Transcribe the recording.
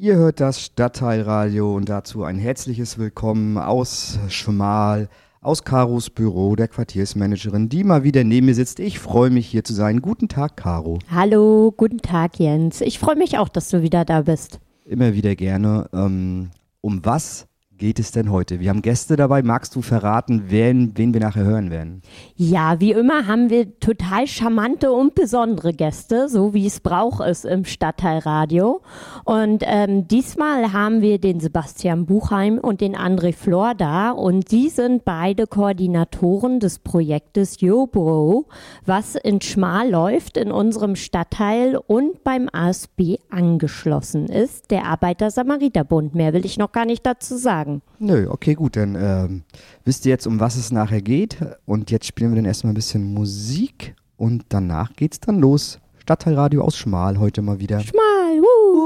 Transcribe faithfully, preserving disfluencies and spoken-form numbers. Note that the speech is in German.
Ihr hört das Stadtteilradio und dazu ein herzliches Willkommen aus Schmal, aus Karos Büro, der Quartiersmanagerin, die mal wieder neben mir sitzt. Ich freue mich, hier zu sein. Guten Tag, Caro. Hallo, guten Tag, Jens. Ich freue mich auch, dass du wieder da bist. Immer wieder gerne. Ähm, um was geht es denn heute? Wir haben Gäste dabei. Magst du verraten, wen, wen wir nachher hören werden? Ja, wie immer haben wir total charmante und besondere Gäste, so wie es braucht ist im Stadtteilradio. Und ähm, diesmal haben wir den Sebastian Buchheim und den André Flor da. Und sie sind beide Koordinatoren des Projektes YoBro, was in Schmal läuft, in unserem Stadtteil und beim A S B angeschlossen ist, der Arbeiter-Samariter-Bund. Mehr will ich noch gar nicht dazu sagen. Nö, okay, gut, dann ähm, wisst ihr jetzt, um was es nachher geht. Und jetzt spielen wir dann erstmal ein bisschen Musik und danach geht's dann los. Stadtteilradio aus Schmal heute mal wieder. Schmal, wuh!